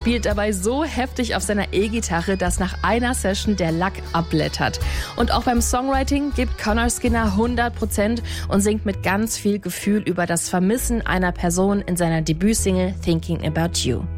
spielt dabei so heftig auf seiner E-Gitarre, dass nach einer Session der Lack abblättert. Und auch beim Songwriting gibt Conor Skinner 100% und singt mit ganz viel Gefühl über das Vermissen einer Person in seiner Debütsingle Thinking About You.